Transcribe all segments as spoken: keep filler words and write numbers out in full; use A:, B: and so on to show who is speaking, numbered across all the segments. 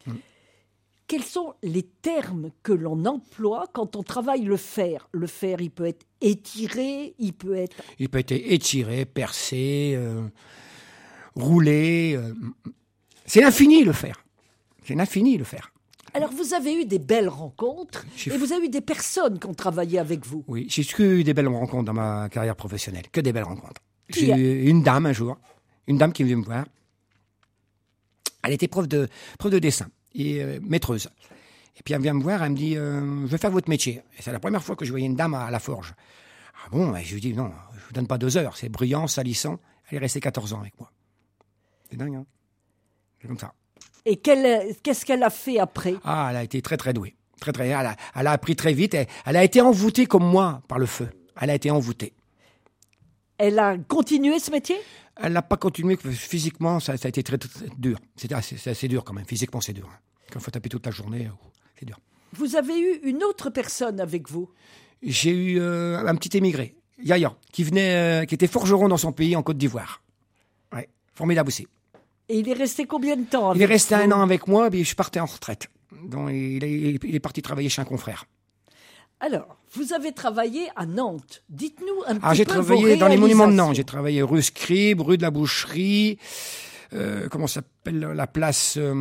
A: Mmh.
B: Quels sont les termes que l'on emploie quand on travaille le fer? Le fer, il peut être étiré, il peut être...
A: Il peut être étiré, percé, euh, roulé. Euh, c'est l'infini, le fer. C'est l'infini, le fer.
B: Alors, vous avez eu des belles rencontres
A: J'ai
B: et
A: f-
B: vous avez eu des personnes qui ont travaillé avec vous.
A: Oui, j'ai que eu des belles rencontres dans ma carrière professionnelle. Que des belles rencontres.
B: Qui
A: J'ai
B: a-
A: eu une dame un jour, une dame qui est venue me voir. Elle était prof de, prof de dessin et euh, maîtreuse. Et puis elle vient me voir, elle me dit euh, « Je veux faire votre métier ». Et c'est la première fois que je voyais une dame à, à la forge. Ah bon, ben, je lui dis « Non, je vous donne pas deux heures, c'est bruyant, salissant ». Elle est restée quatorze ans avec moi. C'est dingue, hein. C'est comme ça.
B: Et quelle- qu'est-ce qu'elle a fait après?
A: Ah, elle a été très très douée. Très très, elle a, elle a appris très vite. Elle, elle a été envoûtée comme moi par le feu. Elle a été envoûtée.
B: Elle a continué ce métier?
A: Elle n'a pas continué, physiquement, ça, ça a été très, très, très dur. C'était assez, c'est assez dur quand même, physiquement c'est dur. Hein. Quand il faut taper toute la journée, euh, c'est dur.
B: Vous avez eu une autre personne avec vous?
A: J'ai eu euh, un petit émigré, Yaya, qui venait, euh, qui était forgeron dans son pays en Côte d'Ivoire. Ouais, formidable aussi.
B: Et il est resté combien de temps avec
A: Il est resté
B: vous?
A: un an avec moi, puis je partais en retraite. Donc il est, il est parti travailler chez un confrère.
B: Alors, vous avez travaillé à Nantes. Dites-nous un petit
A: Ah, j'ai
B: peu
A: travaillé
B: vos
A: dans les monuments de Nantes.
B: réalisations.
A: J'ai travaillé rue Scribe, rue de la Boucherie, euh, comment ça s'appelle la place euh,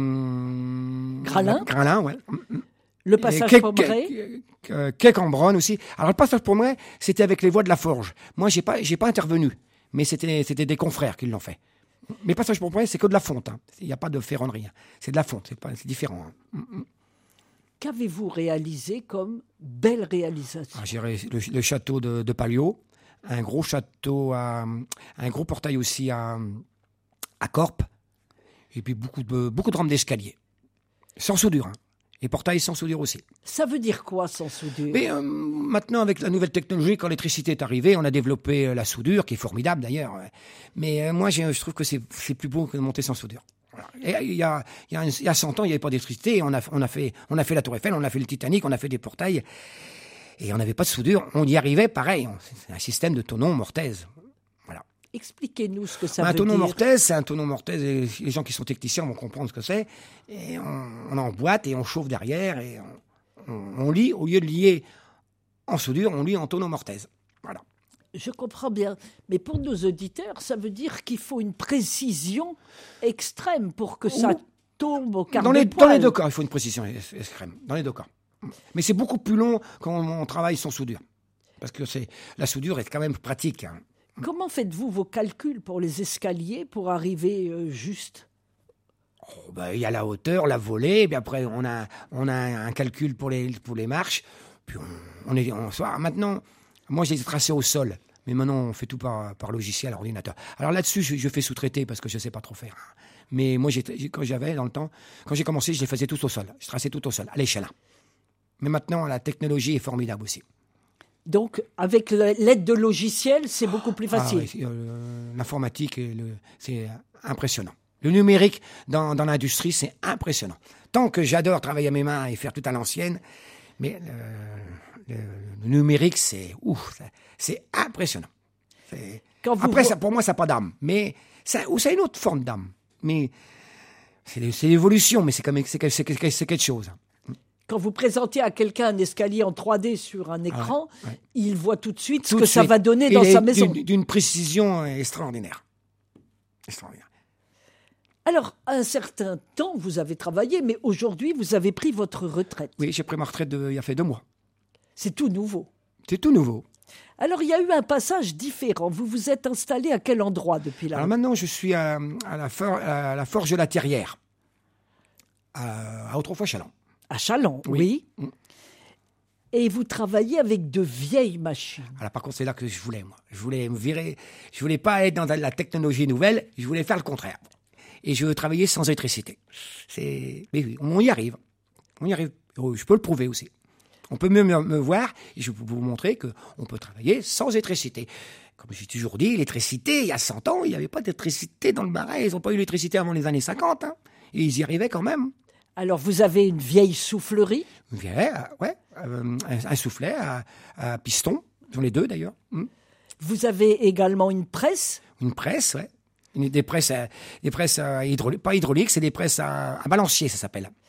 B: Gralin.
A: la- Gralin, ouais.
B: Le passage
A: Quai-
B: Pommeret.
A: Quai- Quai- Quai Cambronne aussi. Alors le passage Pommeret, c'était avec les voies de la Forge. Moi, j'ai pas, j'ai pas intervenu, mais c'était, c'était des confrères qui l'ont fait. Mais passage Pommeret, c'est que de la fonte. hein. Il n'y a pas de ferronnerie. hein. C'est de la fonte. C'est pas, c'est différent. hein.
B: Qu'avez-vous réalisé comme belle réalisation?
A: Ah, j'ai ré- le, le château de, de Palio, un gros château, à, un gros portail aussi à, à Corpe, et puis beaucoup de, beaucoup de rampes d'escalier. Sans soudure, hein. Et portails sans soudure aussi.
B: Ça veut dire quoi sans soudure?
A: Mais euh, maintenant, avec la nouvelle technologie, quand l'électricité est arrivée, on a développé euh, la soudure, qui est formidable d'ailleurs. ouais. Mais euh, moi, j'ai- je trouve que c'est c'est plus beau que de monter sans soudure. Voilà. Et il y a, il y, a un- il y a cent ans, il n'y avait pas d'électricité. et On a, on, a fait, on a fait la Tour Eiffel, on a fait le Titanic, on a fait des portails. Et on n'avait pas de soudure. On y arrivait pareil. On- C'est un système de tonneau mortaise. Voilà.
B: Expliquez-nous ce que ça
A: un
B: veut
A: tonneau
B: dire.
A: mortaise, c'est un tonneau mortaise. Et les gens qui sont techniciens vont comprendre ce que c'est. Et on, on emboîte et on chauffe derrière. Et on, on, on lie, au lieu de lier en soudure, on lie en tonneau mortaise. Voilà.
B: Je comprends bien. Mais pour nos auditeurs, ça veut dire qu'il faut une précision extrême pour que ça
A: Ouh.
B: tombe au quart
A: Dans
B: de
A: les,
B: poil.
A: dans les deux cas, il faut une précision es- extrême. Dans les deux cas. Mais c'est beaucoup plus long quand on travaille sans soudure. Parce que c'est, la soudure est quand même pratique. hein.
B: Comment faites-vous vos calculs pour les escaliers pour arriver euh, juste?
A: Oh, ben, il y a la hauteur, la volée, puis après on a, on a un calcul pour les, pour les marches. Puis on, on est, on, soit, maintenant, moi j'ai tracé au sol. Mais maintenant, on fait tout par, par logiciel, ordinateur. Alors là-dessus, je, je fais sous-traiter parce que je ne sais pas trop faire. Mais moi, j'ai, j'ai- quand j'avais dans le temps, quand j'ai commencé, je les faisais tout au sol. Je traçais tout au sol, à l'échelle. Mais maintenant, la technologie est formidable aussi.
B: Donc, avec le- l'aide de logiciels, c'est beaucoup plus
A: Ah
B: facile.
A: ouais, c'est, euh, l'informatique, et le- c'est impressionnant. Le numérique dans, dans l'industrie, c'est impressionnant. Tant que j'adore travailler à mes mains et faire tout à l'ancienne, mais le, le- le numérique, c'est ouf, ça- c'est impressionnant. C'est-
B: Quand vous
A: Après,
B: vo-
A: ça, pour moi, ça n'a pas d'âme. Mais ça, ou c'est une autre forme d'âme. Mais c'est, c'est l'évolution, mais c'est, quand même, c'est, c'est, c'est- c'est quelque chose.
B: Quand vous présentez à quelqu'un un escalier en trois D sur un écran,
A: Ah ouais.
B: il voit tout de suite ce
A: Tout
B: que
A: de
B: ça
A: suite.
B: va donner
A: Il
B: dans
A: est
B: sa maison.
A: D'une, d'une précision extraordinaire. Extraordinaire.
B: Alors, à un certain temps, vous avez travaillé, mais aujourd'hui, vous avez pris votre retraite.
A: Oui, j'ai pris ma retraite de- il y a fait deux mois.
B: C'est tout nouveau.
A: C'est tout nouveau.
B: Alors, il y a eu un passage différent. Vous vous êtes installé à quel endroit depuis là?
A: Alors maintenant, je suis à, à la, for- à la Forge de la Terrière, à, à Autrefoy-Chalon.
B: À Châlons, oui.
A: Oui. Mm.
B: Et vous travaillez avec de vieilles machines.
A: Alors par contre, c'est là que je voulais, moi. Je voulais me virer. Je voulais pas être dans la technologie nouvelle. Je voulais faire le contraire. Et je veux travailler sans électricité. C'est, mais oui, on y arrive. On y arrive. Oh, je peux le prouver aussi. On peut même me voir et je peux vous montrer que on peut travailler sans électricité. Comme j'ai toujours dit, l'électricité, il y a cent ans, il n'y avait pas d'électricité dans le Marais. Ils n'ont pas eu l'électricité avant les années cinquante. Hein. Et ils y arrivaient quand même.
B: Alors, vous avez une vieille soufflerie.
A: Une vieille, euh, ouais, euh, un, un soufflet à, à piston, sur les deux d'ailleurs. Hmm.
B: Vous avez également une presse.
A: Une presse, ouais. Une, des presses, à- des presses à hydraulique, pas hydrauliques, c'est des presses à, à balancier, ça s'appelle.